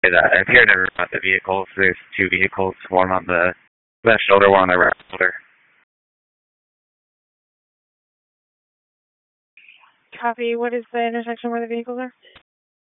If you're never about the vehicles, there's two vehicles, one on the left shoulder, one on the right shoulder. Copy. What is the intersection where the vehicles are?